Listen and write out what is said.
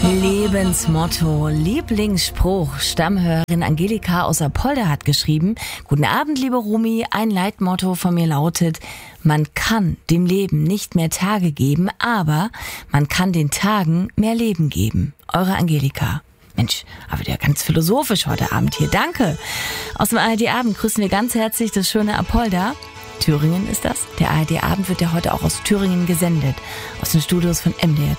Lebensmotto, Lieblingsspruch. Stammhörerin Angelika aus Apolda hat geschrieben: Guten Abend, liebe Rumi. Ein Leitmotto von mir lautet: Man kann dem Leben nicht mehr Tage geben, aber man kann den Tagen mehr Leben geben. Eure Angelika. Mensch, aber der ganz philosophisch heute Abend hier. Danke. Aus dem ARD-Abend grüßen wir ganz herzlich das schöne Apolda. Thüringen ist das. Der ARD-Abend wird ja heute auch aus Thüringen gesendet. Aus den Studios von MDR